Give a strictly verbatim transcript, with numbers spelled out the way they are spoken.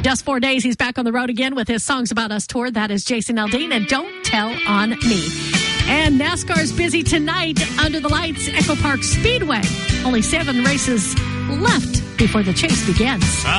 Just four days, he's back on the road again with his Songs About Us tour. That is Jason Aldean and Don't Tell on Me. And NASCAR's busy tonight under the lights, Echo Park Speedway. Only seven races left before the chase begins.